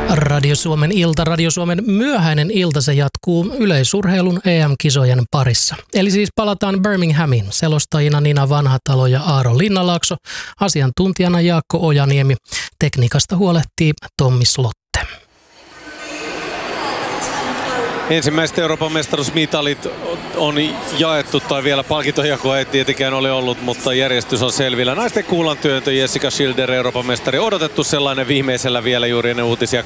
Radio Suomen ilta, Radio Suomen myöhäinen ilta, se jatkuu yleisurheilun EM-kisojen parissa. Eli siis palataan Birminghamiin, selostajina Nina Vanhatalo ja Aaro Linnalaakso, asiantuntijana Jaakko Ojaniemi, tekniikasta huolehtii Tommi Slotte. Ensimmäiset Euroopan mestaruusmitalit on jaettu, tai vielä palkintojakoa ei tietenkään ole ollut, mutta järjestys on selvillä. Naisten kuulantyöntö Jessica Schilder, Euroopan mestari, odotettu sellainen viimeisellä vielä juuri ennen uutisia.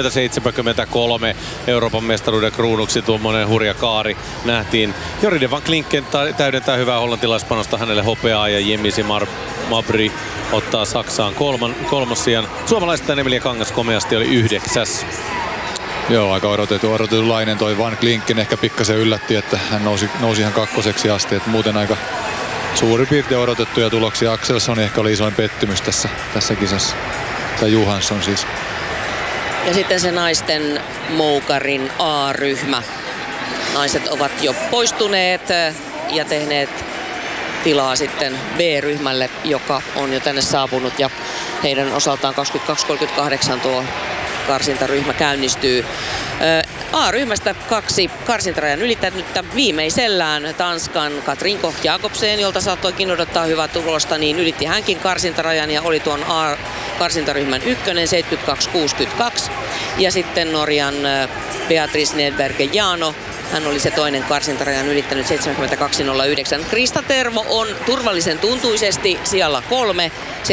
2073 Euroopan mestaruuden kruunuksi tuommoinen hurja kaari nähtiin. Joride van Klinken täydentää hyvää hollantilaispanosta, hänelle hopeaa, ja Jemisi Mabry ottaa Saksaan kolmossijan. Suomalaisista Emilia Kangas komeasti oli 9. Joo, aika odotetulainen toi Van Klinken. Ehkä pikkasen yllätti, että hän nousi ihan kakkoseksi asti. Että muuten aika suurin piirtein odotettuja tuloksia. Axelsson ehkä oli isoin pettymys tässä kisassa. Tai Johansson siis. Ja sitten se naisten moukarin A-ryhmä. Naiset ovat jo poistuneet ja tehneet tilaa sitten B-ryhmälle, joka on jo tänne saapunut. Ja heidän osaltaan 22:38 tuo karsintaryhmä käynnistyy. A-ryhmästä 2 karsintarajan ylittänyttä, viimeisellään Tanskan Katrin Koch-Jakobsen, jolta saattoikin odottaa hyvää tulosta, niin ylitti hänkin karsintarajan ja oli tuon A-karsintaryhmän ykkönen 72,62. Ja sitten Norjan Beatrice Nedberg Jano, hän oli se toinen karsintarajan ylittänyt 72,09. Krista Tervo on turvallisen tuntuisesti sijalla 3,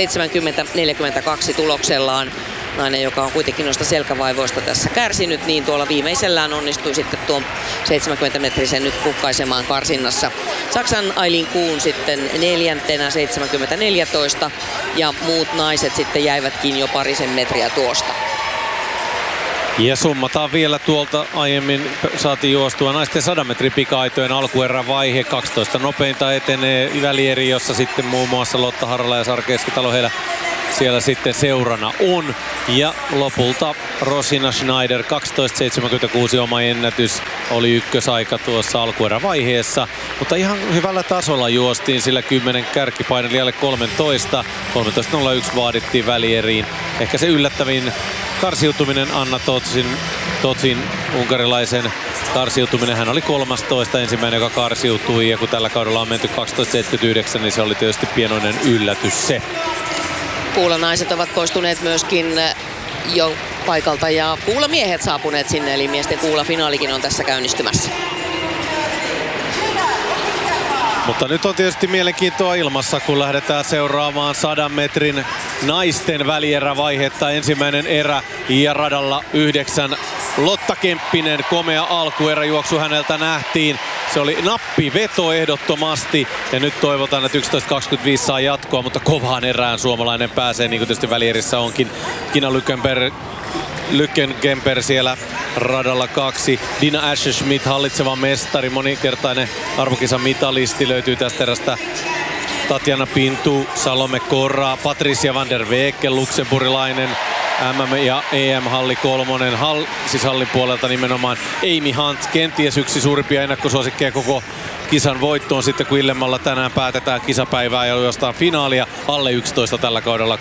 70,42 tuloksellaan. Nainen, joka on kuitenkin noista selkävaivoista tässä kärsinyt, niin tuolla viimeisellään onnistui sitten tuon 70-metrisen nyt puhkaisemaan karsinnassa. Saksan Aileen Kuhn sitten 4. 70,14 ja muut naiset sitten jäivätkin jo parisen metriä tuosta. Ja summataan vielä tuolta aiemmin saatiin juostua naisten 100 metrin pika-aitojen alkuerän vaihe. 12 nopeinta etenee välieri, jossa sitten muun muassa Lotta Harala ja Sara Keskitalo heillä siellä sitten seurana on. Ja lopulta Rosina Schneider 12.76 oma ennätys oli ykkösaika tuossa alkuerän vaiheessa. Mutta ihan hyvällä tasolla juostiin, sillä 10 kärkipaineli alle 13. 13.01 vaadittiin välieriin. Ehkä se yllättävin karsiutuminen Anna Totsin unkarilaisen karsiutuminen. Hän oli 13. ensimmäinen, joka karsiutui, ja kun tällä kaudella on menty 12.79, niin se oli tietysti pienoinen yllätys se. Kuulanaiset ovat poistuneet myöskin jo paikalta ja kuulamiehet saapuneet sinne, eli miesten kuulafinaalikin on tässä käynnistymässä. Mutta nyt on tietysti mielenkiintoa ilmassa, kun lähdetään seuraamaan 100 metrin naisten välierävaihetta. Ensimmäinen erä ja radalla 9. Lotta Kemppinen, komea alkueräjuoksu häneltä nähtiin. Se oli nappiveto ehdottomasti ja nyt toivotaan, että 11.25 saa jatkoa, mutta kovaan erään suomalainen pääsee, niin kuin tietysti välierissä onkin. Kina Lückenkämper siellä radalla 2. Dina Ascher-Schmidt, hallitseva mestari, monikertainen arvokisan mitalisti, löytyy tästä erästä. Tatjana Pintu, Salome Korra, Patricia van der Weken, luksemburilainen, MM- ja EM-halli 3, siis hallin puolelta nimenomaan Amy Hunt, kenties yksi suurimpia ennakkosuosikkeja koko kisan voittoon sitten, kun illemmalla tänään päätetään kisapäivää ja jostain finaalia. Alle 11 tällä kaudella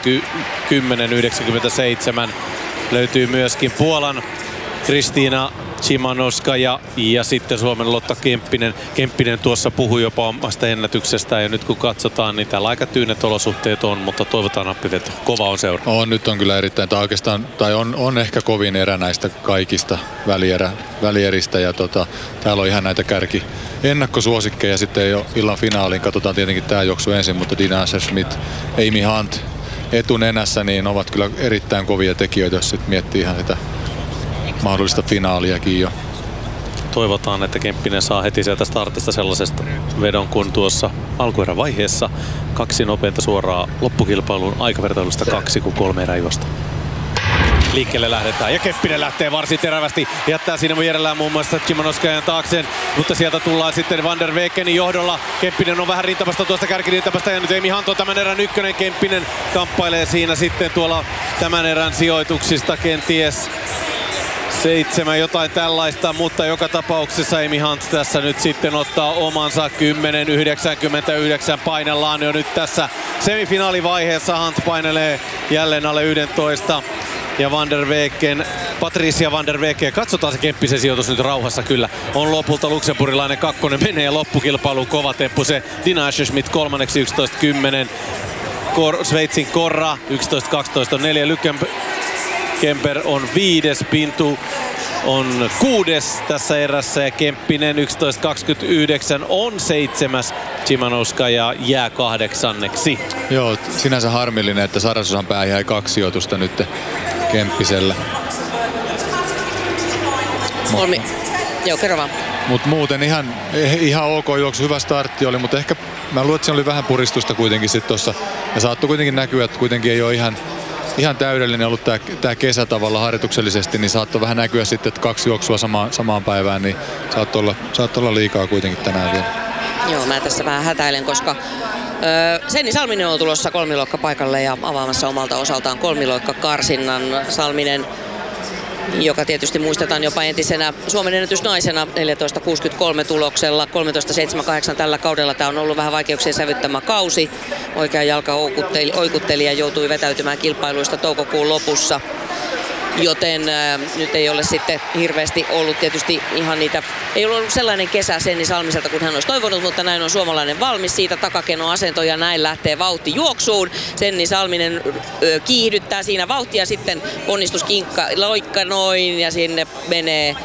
10.97. Löytyy myöskin Puolan Kristiina Szymanowska ja sitten Suomen Lotta Kemppinen. Kemppinen tuossa puhui jopa omasta ennätyksestä ja nyt kun katsotaan, niin täällä aika tyynet olosuhteet on, mutta toivotaan nappiveto. Kova on seura. Nyt on kyllä erittäin, tai on ehkä kovin erä näistä kaikista välieristä ja täällä on ihan näitä ennakkosuosikkeja sitten jo illan finaaliin. Katsotaan tietenkin tää juoksu ensin, mutta Dina Ascher-Schmidt, Amy Hunt etunenässä niin ovat kyllä erittäin kovia tekijöitä, jos sitten miettii ihan sitä mahdollista finaaliakin jo. Toivotaan, että Kemppinen saa heti sieltä startista sellaisesta vedon kuin tuossa alkuerän vaiheessa. 2 nopeinta suoraa loppukilpailuun, aikavertailusta 2 kuin 3 erää juosta. Liikkeelle lähdetään ja Kemppinen lähtee varsin terävästi. Jättää siinä vierellään muun muassa Szymanowskajan taakseen, mutta sieltä tullaan sitten Van der Wekenin johdolla. Kemppinen on vähän rintamasta tuosta kärkirintamasta ja nyt Amy Hunt on tämän erän ykkönen. Kemppinen kamppailee siinä sitten tuolla tämän erän sijoituksista kenties 7 jotain tällaista, mutta joka tapauksessa Amy Hunt tässä nyt sitten ottaa omansa 10.99 painellaan jo nyt tässä semifinaalivaiheessa. Hunt painelee jälleen alle 11. ja Van der Weken, Patricia Van der Weken. Katsotaan se Kemppisen sijoitus nyt rauhassa kyllä. On lopulta luksemburilainen kakkonen, menee loppukilpailuun kova temppu. Se Dina Ascherschmidt kolmanneksi 11.10. Sveitsin Korra 11.12 on 4. Kemper on 5. Pintu on 6. tässä erässä ja Kemppinen 11.29 on 7. Chimanowska ja jää 8. Joo, sinänsä harmillinen, että Sarasosan pää jäi 2 sijoitusta nyt Kemppisellä. Joo, kerro vaan. Mutta muuten ihan ok juoksu, hyvä startti oli, mutta ehkä mä luulen, että siinä oli vähän puristusta kuitenkin sitten tossa. Ja saattoi kuitenkin näkyä, että kuitenkin ei ole ihan täydellinen ollut tää kesä tavalla harjoituksellisesti, niin saattoi vähän näkyä sitten, että 2 juoksua samaan päivään, niin saattoi olla liikaa kuitenkin tänään vielä. Joo, mä tässä vähän hätäilen, koska Senni Salminen on tulossa kolmiloikka paikalle ja avaamassa omalta osaltaan kolmiloikkakarsinnan. Salminen, joka tietysti muistetaan jopa entisenä Suomen ennätysnaisena 14.63 tuloksella, 13.78 tällä kaudella. Tämä on ollut vähän vaikeuksien sävyttämä kausi. Oikea jalka oikutteli ja joutui vetäytymään kilpailuista toukokuun lopussa. Joten nyt ei ole sitten hirveästi ollut tietysti ihan niitä, ei ollut sellainen kesä Senni Salmiselta kuin hän olisi toivonut, mutta näin on suomalainen valmis siitä takakenoasento ja näin lähtee vauhti juoksuun. Senni Salminen kiihdyttää siinä vauhtia, sitten ponnistuskinkka loikka noin ja sinne menee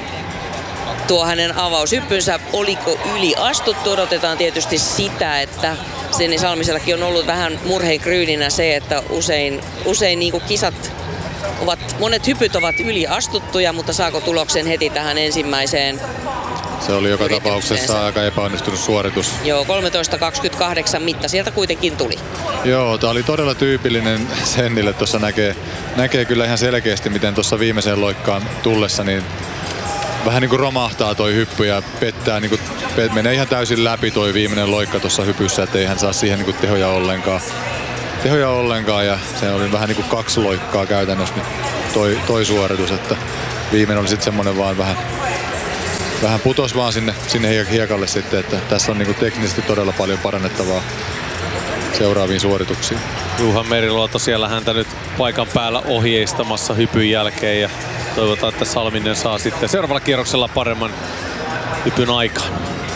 tuo hänen avaushyppynsä. Oliko yli astuttu? Odotetaan tietysti sitä, että Senni Salmisellakin on ollut vähän murheenkryyninä se, että usein niin kuin monet hypyt ovat yli astuttuja, mutta saako tuloksen heti tähän ensimmäiseen? Se oli joka tapauksessa aika epäonnistunut suoritus. Joo, 13.28 mitta sieltä kuitenkin tuli. Joo, tää oli todella tyypillinen Sennille. Tuossa näkee kyllä ihan selkeästi, miten tuossa viimeiseen loikkaan tullessa niin vähän niin kuin romahtaa toi hyppy ja pettää, niin kuin, menee ihan täysin läpi toi viimeinen loikka tuossa hypyssä, ettei hän saa siihen niin kuin tehoja ollenkaan ja se oli vähän niin kuin 2 loikkaa käytännössä nyt toi suoritus, että viimeinen oli sitten semmonen vaan vähän putos vaan sinne hiekalle sitten, että tässä on niin kuin teknisesti todella paljon parannettavaa seuraaviin suorituksiin. Juha Meriluoto siellä häntä nyt paikan päällä ohjeistamassa hypyn jälkeen ja toivotaan, että Salminen saa sitten seuraavalla kierroksella paremman hypyn aikaan.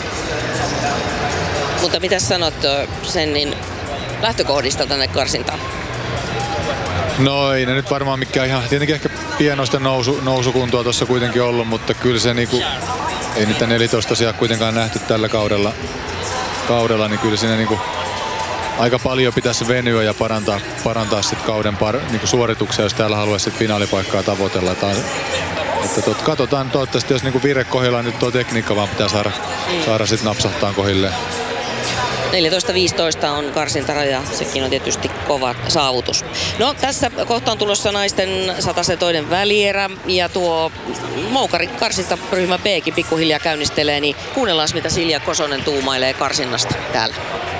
Mutta mitä sanot Sennin lähtökohdista tänne karsintaan? No ei ne nyt varmaan mikään ihan, tietenkin ehkä pienoista nousukuntoa tuossa kuitenkin ollut, mutta kyllä se niinku, ei niitä 14 tosiaan kuitenkaan nähty tällä kaudella, niin kyllä siinä niinku aika paljon pitäisi venyä ja parantaa sit kauden niinku suorituksia, jos täällä haluaisi sit finaalipaikkaa tavoitella. Että katsotaan toivottavasti, jos niinku vire kohdillaan nyt tuo tekniikka vaan pitää saada sit napsahtaa kohdilleen. 14.15 on karsintaraja, sekin on tietysti kova saavutus. No tässä kohta on tulossa naisten 100 toinen välierä ja tuo moukari karsintaryhmä B:kin pikkuhiljaa käynnistelee, niin kuunnellaan mitä Silja Kosonen tuumailee karsinnasta täällä.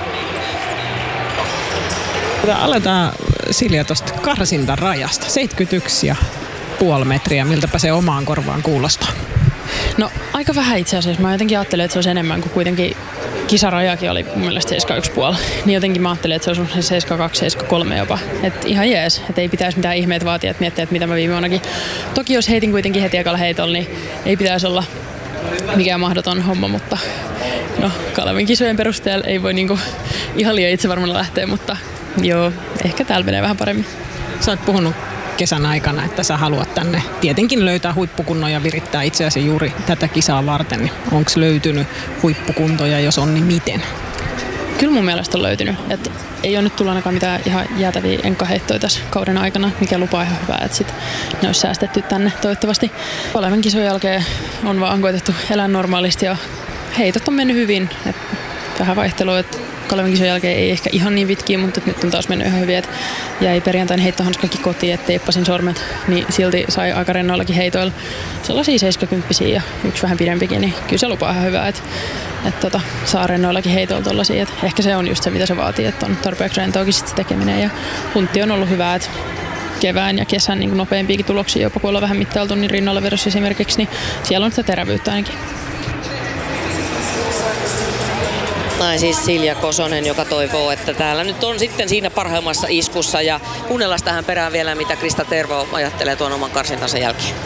Aletaan Silja tuosta karsintarajasta, 71,5 metriä, miltäpä se omaan korvaan kuulostaa? No aika vähän itse asiassa. Mä jotenkin ajattelin, että se olisi enemmän, kuin kuitenkin kisarajakin oli mun mielestä 7,1,5. Niin jotenkin mä ajattelin, että se olisi 7,2, 7,3 jopa. Että ihan jees, että ei pitäisi mitään ihmeet vaatia, että miettiä, että mitä mä viime vuonnakin. Toki jos heitin kuitenkin heti ekalla heitolla, niin ei pitäisi olla mikään mahdoton homma, mutta no Kaleven kisojen perusteella ei voi niinku ihan liian itse varmana lähteä, mutta joo, ehkä täällä menee vähän paremmin. Sä oot puhunut kesän aikana, että sä haluat tänne tietenkin löytää huippukunnon ja virittää itseäsi juuri tätä kisaa varten. Niin onko löytynyt huippukuntoja, jos on, niin miten? Kyllä mun mielestä on löytynyt. Et ei ole nyt tullut ainakaan mitään ihan jäätäviä enkkaheittoja tässä kauden aikana, mikä lupaa ihan hyvää, että sit ne olisi säästetty tänne toivottavasti. Kaleven kisojen jälkeen on vaan koetettu elää normaalisti ja heitot on mennyt hyvin. Et vähän vaihtelua, että Kaleven kisojen jälkeen ei ehkä ihan niin pitkiä, mutta nyt on taas mennyt ihan hyvin, että jäi perjantain heittohanskakin kotiin, että teippasin sormet, niin silti sai aika rennoillakin heitoilla sellaisia 70 ja yksi vähän pidempikin, niin kyllä se lupaa ihan hyvää, että saa rennoillakin heitoilla tollaisia, että ehkä se on just se, mitä se vaatii, että on tarpeeksi rentoakin sit se tekeminen ja huntti on ollut hyvää, että kevään ja kesän niin nopeampiakin tuloksia, jopa kun ollaan vähän mittailtu, niin rinnalla vedossa esimerkiksi, niin siellä on sitä terävyyttä ainakin. Näin siis Silja Kosonen, joka toivoo, että täällä nyt on sitten siinä parhaimmassa iskussa. Ja kuunnellaan tähän perään vielä, mitä Krista Tervo ajattelee tuon oman karsintansa jälkeen.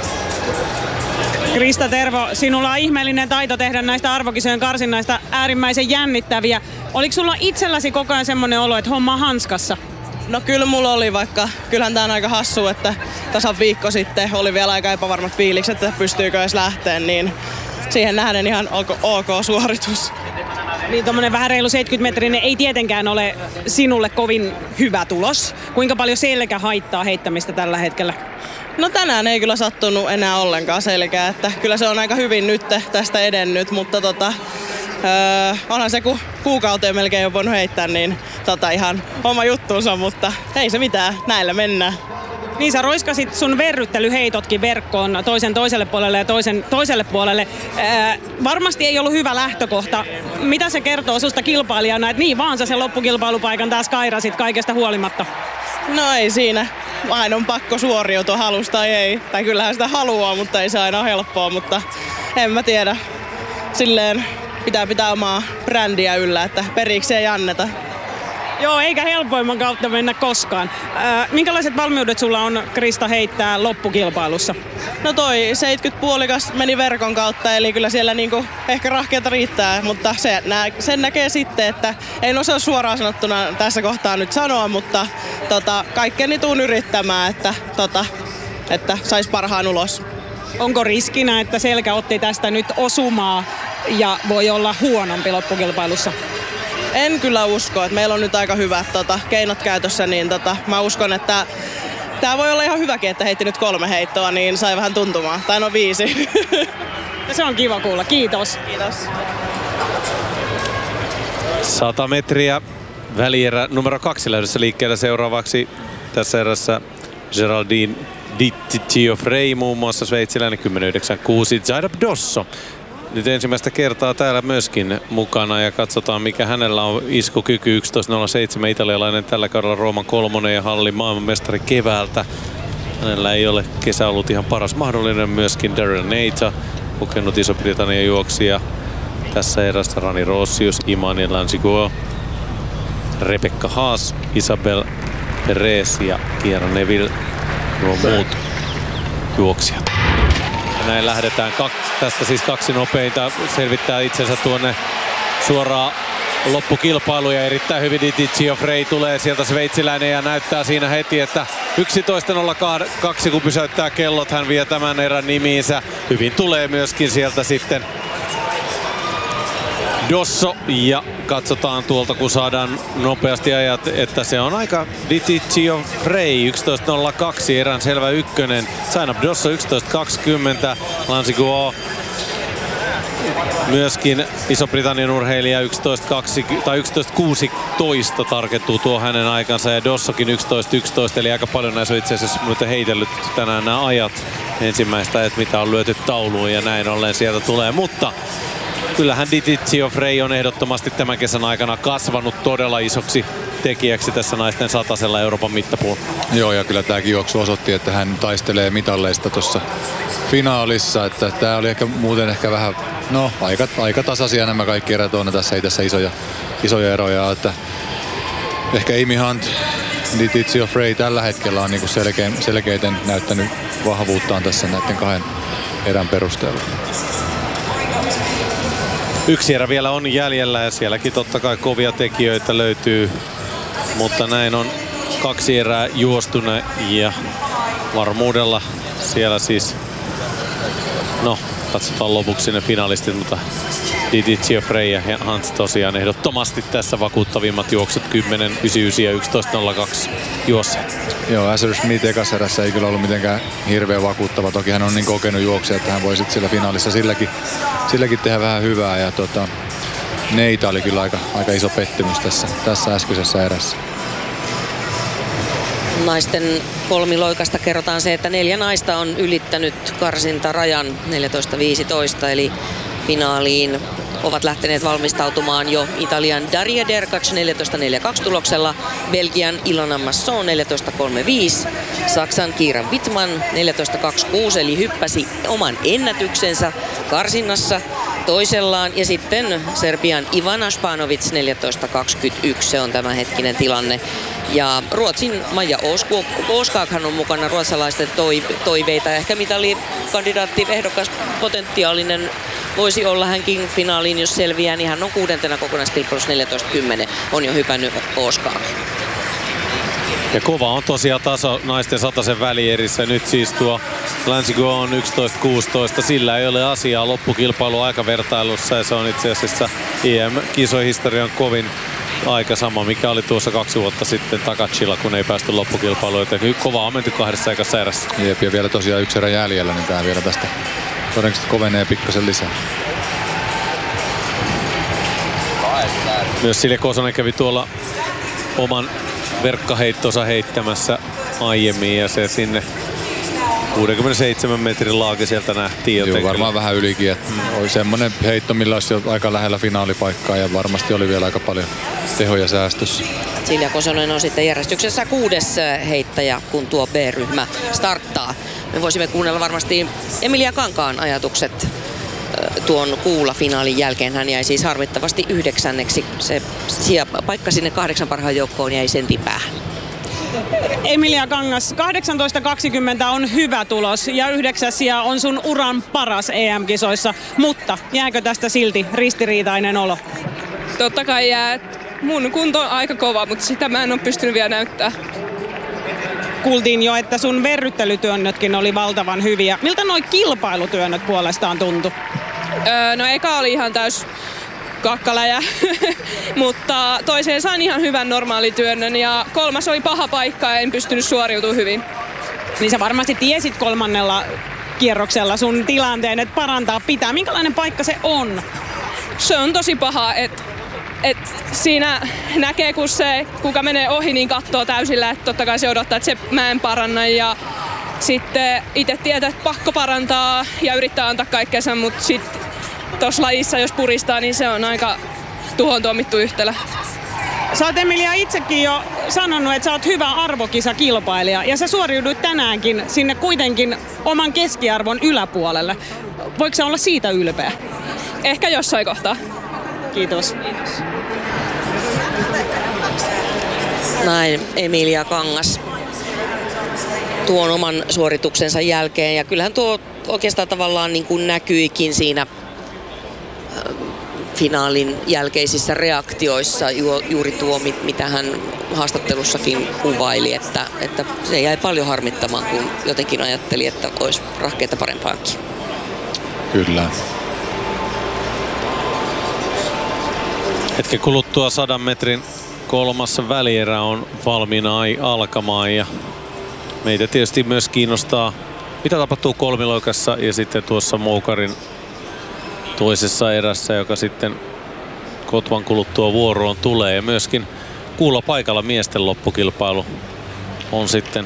Krista Tervo, sinulla on ihmeellinen taito tehdä näistä arvokisojen karsinnaista äärimmäisen jännittäviä. Oliko sulla itselläsi koko ajan semmoinen olo, että homma on hanskassa? No kyllä mulla oli, vaikka kyllähän tää on aika hassu, että tasan viikko sitten oli vielä aika epävarmat fiilikset, että pystyykö edes lähteen, niin siihen nähden ihan ok suoritus. Niin tommonen vähän reilu 70-metrinen ei tietenkään ole sinulle kovin hyvä tulos. Kuinka paljon selkä haittaa heittämistä tällä hetkellä? No tänään ei kyllä sattunut enää ollenkaan selkää, että kyllä se on aika hyvin nyt tästä edennyt, mutta onhan se kun kuukauteen melkein on voinut heittää, niin ihan oma juttuunsa, mutta ei se mitään, näillä mennään. Niin sä roiskasit sun verryttelyheitotkin verkkoon toisen toiselle puolelle ja toisen toiselle puolelle. Varmasti ei ollut hyvä lähtökohta. Mitä se kertoo susta kilpailijana, että niin vaan sä sen loppukilpailupaikan taas kairasit kaikesta huolimatta? No ei siinä. Aina on pakko suoriutua, halusta tai ei. Tai kyllähän sitä haluaa, mutta ei se aina ole helppoa, mutta en mä tiedä. Silleen pitää omaa brändiä yllä, että periksi ei anneta. Joo, eikä helpoimman kautta mennä koskaan. Minkälaiset valmiudet sulla on, Krista, heittää loppukilpailussa? No toi 70-puolikas meni verkon kautta, eli kyllä siellä niinku ehkä rahkeita riittää, mutta sen näkee sitten, että en osaa suoraan sanottuna tässä kohtaa nyt sanoa, mutta kaikkeni tuun yrittämään, että sais parhaan ulos. Onko riskinä, että selkä otti tästä nyt osumaa ja voi olla huonompi loppukilpailussa? En kyllä usko, että meillä on nyt aika hyvät keinot käytössä, niin mä uskon, että tää voi olla ihan hyväkin, että heitti nyt 3 heittoa, niin sai vähän tuntumaan. Tai no 5. Se on kiva kuulla. Kiitos. Kiitos. 100 metriä välierä numero 2 lähdössä liikkeellä seuraavaksi tässä erässä Geraldine Di Giuffrey, muun muassa sveitsiläinen 10.96. Zainab Dosso nyt ensimmäistä kertaa täällä myöskin mukana ja katsotaan mikä hänellä on iskukyky. 11.07 italialainen tällä kaudella Rooman 3 ja hallin maailmanmestari keväältä. Hänellä ei ole kesä ollut ihan paras mahdollinen, myöskin Darren Neita, kokenut Iso-Britannian juoksija. Tässä erässä Rani Rossius, Imani Lansigo, Rebecca Haas, Isabel Perez ja Kiera Neville, nuo muut juoksijat. Ja näin lähdetään. Tästä siis 2 nopeinta selvittää itsensä tuonne suoraan loppukilpailuun ja erittäin hyvin Di Giuffrey tulee sieltä sveitsiläinen ja näyttää siinä heti, että 11.02 kun pysäyttää kellot, hän vie tämän erän nimiinsä. Hyvin tulee myöskin sieltä sitten Dosso ja katsotaan tuolta kun saadaan nopeasti ajat, että se on aika Di Giuffrey 11.02 erän selvä ykkönen. Zainab Dosso 11.20, Lansigo myöskin Iso-Britannian urheilija 11.16 tarkentuu tuo hänen aikansa ja Dossokin 11.11 eli aika paljon näissä on itse asiassa heitellyt tänään nämä ajat ensimmäistä, että mitä on lyöty tauluun ja näin ollen sieltä tulee, mutta kyllähän Di Giuffrey on ehdottomasti tämän kesän aikana kasvanut todella isoksi tekijäksi tässä naisten satasella Euroopan mittapuulla. Joo, ja kyllä tämäkin juoksu osoitti, että hän taistelee mitalleista tuossa finaalissa, että tämä oli muuten vähän, aika tasaisia nämä kaikki erät on, tässä ei tässä isoja eroja, että ehkä Amy Hunt, Di Giuffrey tällä hetkellä on niinku selkeiten näyttänyt vahvuuttaan tässä näiden 2 erän perusteella. Yksi erä vielä on jäljellä ja sielläkin totta kai kovia tekijöitä löytyy, mutta näin on 2 erää juostuna ja varmuudella siellä siis, katsotaan lopuksi ne finalistit, mutta Di Giuffrey ja Hans tosiaan ehdottomasti tässä vakuuttavimmat juoksut 10.99 ja 11.02 juossa. Joo, Azure Smith ekassa erässä ei kyllä ollut mitenkään hirveän vakuuttava. Toki hän on niin kokenut juoksija, että hän voi sitten siellä finaalissa silläkin tehdä vähän hyvää. Ja Neita oli kyllä aika iso pettymys tässä äskeisessä erässä. Naisten kolmiloikasta kerrotaan se, että 4 naista on ylittänyt karsintarajan 14.15 eli finaaliin ovat lähteneet valmistautumaan jo Italian Daria Derkacz 14.42 tuloksella, Belgian Ilona Masson 14.35, Saksan Kira Wittmann 14.26 eli hyppäsi oman ennätyksensä karsinnassa. toisellaan. Ja sitten Serbian Ivana Španović 14.21, se on tämänhetkinen tilanne. Ja Ruotsin Maija Åskakhan on mukana, ruotsalaisten toiveita. Ehkä mitalikandidaatti, ehdokas, potentiaalinen voisi olla hänkin finaaliin, jos selviää, niin hän on 6. kokonaiskilpailussa 14.10. On jo hypännyt Åskak. Ja kova on tosiaan taso naisten 100 välierissä. Nyt siis tuo Länsi-Go on 11.16. Sillä ei ole asiaa loppukilpailu aikavertailussa ja se on itse asiassa EM-kisohistorian kovin aika sama, mikä oli tuossa 2 vuotta sitten Takachilla, kun ei päästy loppukilpailuun. Joten kovaa on menty 2 ekassa erässä. Jep, ja vielä tosiaan 1 erä jäljellä, niin tää vielä tästä todennäköisesti kovenee pikkasen lisää. Myös Silja Kosonen kävi tuolla oman verkkaheittonsa heittämässä aiemmin ja se sinne 67 metrin laake sieltä nähtiin. Joo, varmaan vähän ylikin. Oli semmoinen heitto, millä olisi jo aika lähellä finaalipaikkaa ja varmasti oli vielä aika paljon tehoja säästössä. Silja Kosonen on sitten järjestyksessä 6. heittäjä, kun tuo B-ryhmä starttaa. Me voisimme kuunnella varmasti Emilia Kankaan ajatukset tuon kuula-finaalin jälkeen. Hän jäi siis harmittavasti 9. Se paikka sinne 8 parhaan joukkoon jäi sentin päähän. Emilia Kangas, 18.20 on hyvä tulos ja 9. sija on sun uran paras EM-kisoissa, mutta jääkö tästä silti ristiriitainen olo? Totta kai jää. Mun kunto on aika kova, mutta sitä mä en ole pystynyt vielä näyttää. Kuultiin jo, että sun verryttelytyönnötkin oli valtavan hyviä. Miltä noi kilpailutyönnöt puolestaan tuntui? No eka oli ihan täys kakkaläjä, mutta toiseen sain ihan hyvän normaalityönnön ja 3. oli paha paikka ja en pystynyt suoriutumaan hyvin. Niin sä varmasti tiesit 3. kierroksella sun tilanteen, että parantaa pitää. Minkälainen paikka se on? Se on tosi paha, että siinä näkee, kun se kuka menee ohi, niin katsoo täysillä, että totta kai se odottaa, että mä en paranna ja sitten itse tietää, että pakko parantaa ja yrittää antaa kaikkensa, mutta sitten tuossa lajissa, jos puristaa, niin se on aika tuhoon tuomittu yhtälö. Sä oot, Emilia, itsekin jo sanonut, että sä oot hyvä arvokisakilpailija ja sä suoriuduit tänäänkin sinne kuitenkin oman keskiarvon yläpuolelle. Voiko sä olla siitä ylpeä? Ehkä jossain kohtaa. Kiitos. Näin Emilia Kangas tuon oman suorituksensa jälkeen ja kyllähän tuo oikeastaan tavallaan niin kuin näkyikin siinä finaalin jälkeisissä reaktioissa juuri tuo, mitä hän haastattelussakin kuvaili, että se jäi paljon harmittamaan, kun jotenkin ajatteli, että olisi rahkeita parempaakin. Kyllä. Hetken kuluttua 100 metrin 3. välierä on valmiina alkamaan ja meitä tietysti myös kiinnostaa, mitä tapahtuu kolmiloikassa ja sitten tuossa Moukarin toisessa erässä, joka sitten kotvan kuluttua vuoroon tulee. Ja myöskin kuulla paikalla miesten loppukilpailu on sitten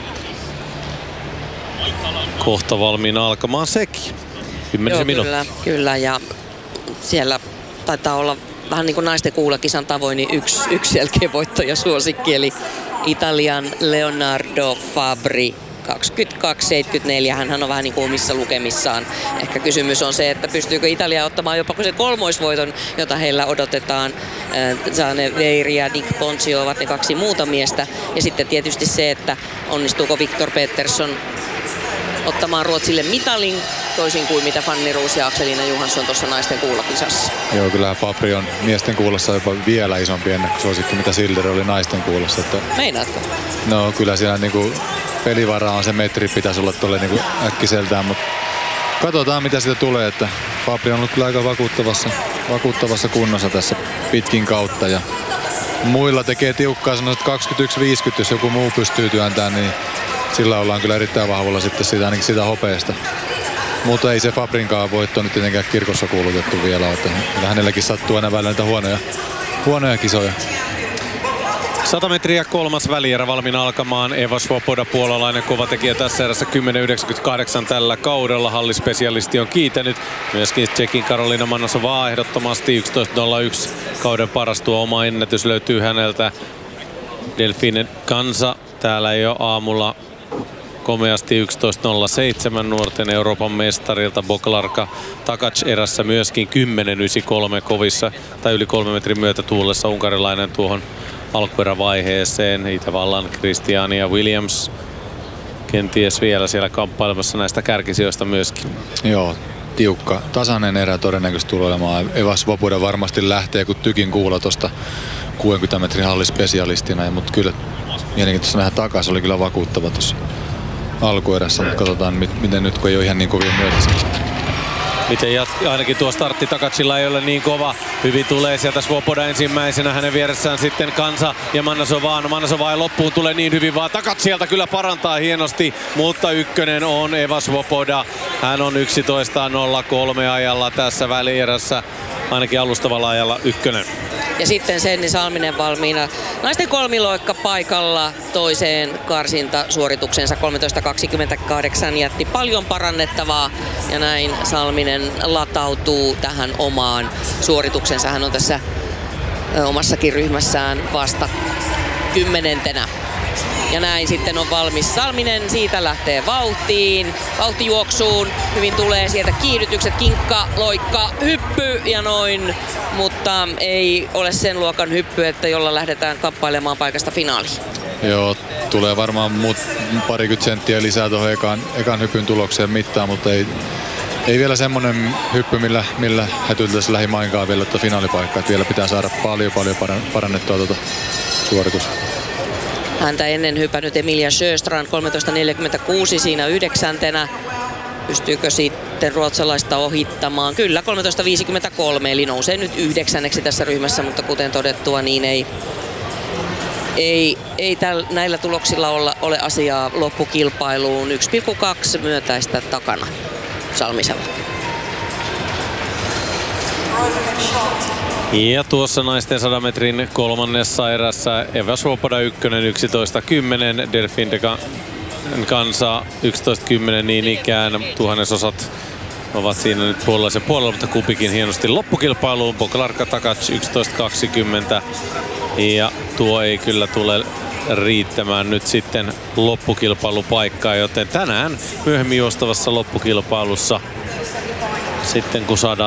kohta valmiina alkamaan sekin. 10 minuuttia. Kyllä, ja siellä taitaa olla vähän niin kuin naisten kuulakisan tavoin, niin yksi selkeä voittajasuosikki, eli Italian Leonardo Fabri. 22.74, hän on vähän niin kuin omissa lukemissaan. Ehkä kysymys on se, että pystyykö Italia ottamaan jopa sen 3. voiton, jota heillä odotetaan. Zane Veiri ja Nick Ponzio ovat ne 2 muuta miestä. Ja sitten tietysti se, että onnistuuko Viktor Petersson ottamaan Ruotsille mitalin, toisin kuin mitä Fanny Roos ja Akselina Johansson tuossa naisten kuulakisassa. Joo, kyllähän Fabri on miesten kuulassa jopa vielä isompi ennakkosuosikki, mitä Silder oli naisten kuulassa. Että... Meinaatko? No kyllä siellä niinku pelivaraa on, se metri pitäisi olla tuolle niinku äkkiseltään, mutta katsotaan mitä siitä tulee, että Fabri on ollut kyllä aika vakuuttavassa kunnossa tässä pitkin kautta ja muilla tekee tiukkaa, sanoisin 21.50, jos joku muu pystyy työntämään, niin sillä ollaan kyllä erittäin vahvalla sitten siitä, ainakin sitä hopeesta. Mutta ei se Fabrinkaan voitto nyt tietenkään kirkossa kuulutettu vielä, että hänelläkin sattuu aina välillä niitä huonoja kisoja. 100 metriä 3. välierä valmiina alkamaan. Eva Svoboda, puolalainen kovatekijä tässä erässä 10.98 tällä kaudella. Hallispesialisti on kiitänyt. Myöskin Tsekin Karolina Manasovaa ehdottomasti 11.01 kauden paras, tuo oma ennätys löytyy häneltä. Delfine Kansa täällä jo aamulla komeasti 11.07 nuorten Euroopan mestarilta. Boklarka Takac erässä myöskin 10.93 kovissa tai yli 3 metrin myötätuulessa unkarilainen tuohon alkuerävaiheeseen. Itävallan Christiania Williams kenties vielä siellä kamppailemassa näistä kärkisijoista myöskin. Joo, tiukka. Tasainen erä todennäköisesti tulee olemaan. Eva Svoboda varmasti lähtee kuin tykin kuulla tuosta 60 metrin hallispesialistina. Mutta kyllä mielenkiintoista nähdä takaisin. Oli kyllä vakuuttava tuossa alkuerässä. Mutta katsotaan miten nyt, kun ei ole ihan niin kovin myötäisiä. Miten ainakin tuo startti Takacilla ei ole niin kova. Hyvin tulee sieltä Svoboda ensimmäisenä. Hänen vieressään sitten Kansa ja Manasova loppuun tulee niin hyvin vaan. Takac sieltä kyllä parantaa hienosti, mutta ykkönen on Eva Svoboda. Hän on 11.03 ajalla tässä välierässä. Ainakin alustavalla ajalla ykkönen. Ja sitten Senni Salminen valmiina. Naisten kolmiloikka paikalla toiseen karsintasuorituksensa 13.28 jätti paljon parannettavaa ja näin Salminen latautuu tähän omaan suorituksensa. Hän on tässä omassakin ryhmässään vasta 10. Ja näin sitten on valmis Salminen, siitä lähtee vauhtijuoksuun. Hyvin tulee sieltä kiihdytykset, kinkka, loikka, hyppy ja noin. Mutta ei ole sen luokan hyppy, että jolla lähdetään kamppailemaan paikasta finaaliin. Joo, tulee varmaan parikymmentä senttiä lisää tuohon ekan hypyn tulokseen mittaan, mutta ei vielä semmonen hyppy, millä hätyltäisi lähimainkaan vielä tuota finaalipaikkaa. Vielä pitää saada paljon parannettua tuota suoritusta. Häntä ennen hypännyt Emilia Sjöstrand 13.46 siinä 9. Pystyykö sitten ruotsalaista ohittamaan? Kyllä, 13.53, eli nousee nyt 9. tässä ryhmässä, mutta kuten todettua, niin ei näillä tuloksilla ole asiaa loppukilpailuun. 1,2 myötäistä takana Salmisella. Ja tuossa naisten 100 metrin kolmannessa erässä Eva Svoboda ykkönen 11.10, Delphine de Kansa 11.10 niin ikään. Tuhannesosat ovat siinä nyt puolella, mutta kumpikin hienosti loppukilpailuun. Boklarka Takac 11.20 ja tuo ei kyllä tule riittämään nyt sitten loppukilpailupaikkaa, joten tänään myöhemmin juostavassa loppukilpailussa sitten kun saadaan